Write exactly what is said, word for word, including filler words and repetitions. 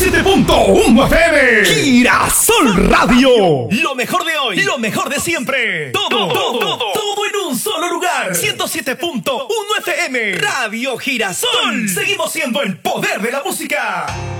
siete punto uno F M. Girasol Radio. Lo mejor de hoy, lo mejor de siempre. Todo, todo, todo, todo en un solo lugar. ciento siete punto uno F M. Radio Girasol. Seguimos siendo el poder de la música.